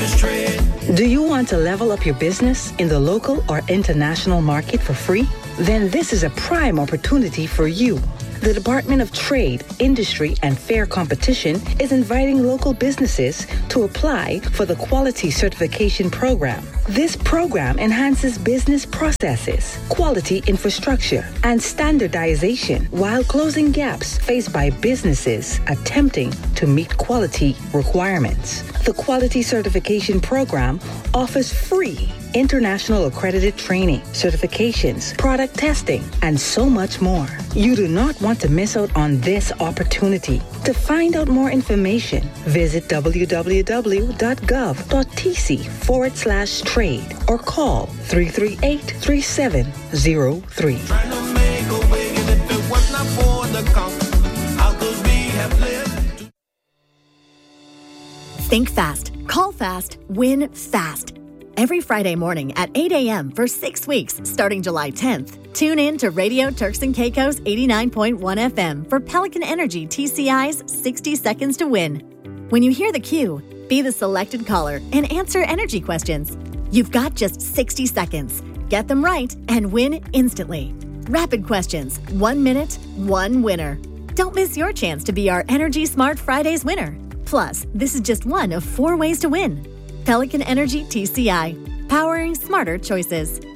Do you want to level up your business in the local or international market for free? Then this is a prime opportunity for you. The Department of Trade, Industry, and Fair Competition is inviting local businesses to apply for the Quality Certification Program. This program enhances business processes, quality infrastructure, and standardization while closing gaps faced by businesses attempting to meet quality requirements. The Quality Certification Program offers free international accredited training, certifications, product testing, and so much more. You do not want to miss out on this opportunity. To find out more information, visit www.gov.tc/trade or call 338-3703. Think fast, call fast, win fast. Every Friday morning at 8 a.m. for 6 weeks, starting July 10th, tune in to Radio Turks and Caicos 89.1 FM for Pelican Energy TCI's 60 Seconds to Win. When you hear the cue, be the selected caller and answer energy questions. You've got just 60 seconds. Get them right and win instantly. Rapid questions, 1 minute, one winner. Don't miss your chance to be our Energy Smart Fridays winner. Plus, this is just one of 4 ways to win. Pelican Energy TCI, powering smarter choices.